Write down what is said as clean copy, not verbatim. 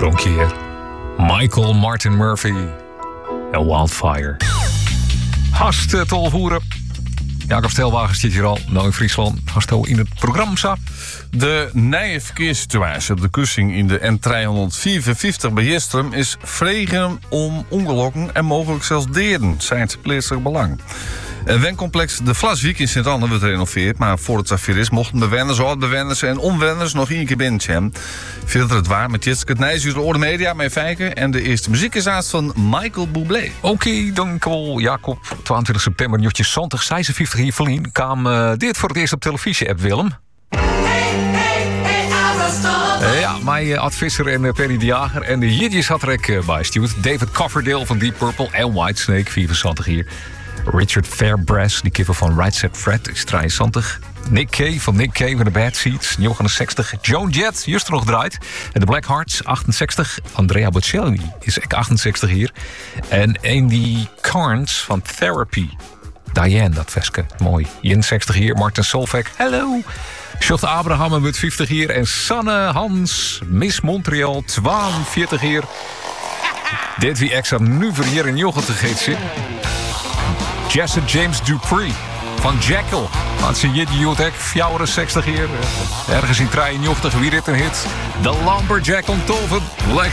Fronkier. Michael Martin Murphy. En Wildfire. Hast tolvoeren. Jacob Stelwagen zit hier al, nou in Friesland. Hast in het programma zat. De nieuwe verkeerssituatie op de kussing in de N354 bij Jestrum is vregen om ongelukken en mogelijk zelfs deren, zijn het plaatselijk belang. Het wencomplex De Vlaswiek in Sint-Anne wordt gerenoveerd, maar voor het zover is mochten bewoners, oud-bewoners en onwoners nog één keer binnen. Verder het waar met Jitske het Nijs uit de Orde Media met Fijken en de eerste muziek is uit van Michael Bublé. Oké, dankjewel Jacob. 22 september 1956 hier verlien kwam dit voor het eerst op televisie, app Willem. Ja, mijn Ad Visser en Perry de Jager. En de Jidjes had er ook bij stuurd. David Coverdale van Deep Purple en Whitesnake, 74 hier. Richard Fairbrass, die kipper van Right Said Fred, is 73. Nick Cave van The Bad Seeds, 69. Joan Jett, juist er nog draait. En de Black Hearts, 68. Andrea Bocelli is ook 68 hier. En Andy Carnes van Therapy. Diane, dat veske. Mooi. 61 hier. Martin Solveig. Hallo. Shot Abraham met 50 hier. En Sanne Hans, Miss Montreal, 42 hier. Dit wie extra nu voor hier in Jochen te geven. Jesse James Dupree van Jekyll. Laat ze je die 64 hier. Ergens in 83 wie dit een hit. De Lumberjack on Tolven. Lekker.